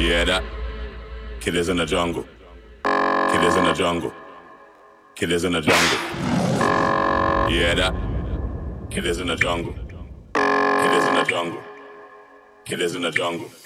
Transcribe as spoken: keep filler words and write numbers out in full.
Yeah, that kid is in the jungle. Kid is in the jungle. Kid is in the jungle. Yeah, that kid is in the jungle. Kid is in the jungle. Kid is in the jungle.